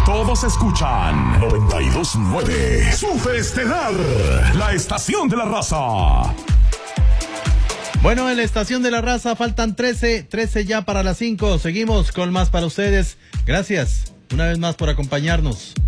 todos escuchan. 92.9 Super Estelar, la estación de la raza. Bueno, en la estación de la raza faltan 13 ya para las 5. Seguimos con más para ustedes. Gracias una vez más por acompañarnos.